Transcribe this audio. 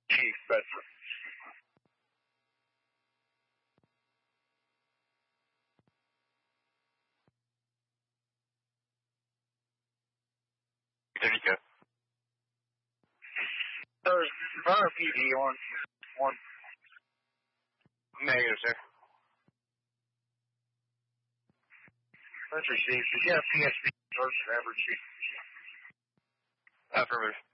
Chief Bedford. There you go. There's fire PD on one. Negative, sir. That's received. Did you have PSP search and average? Affirmative.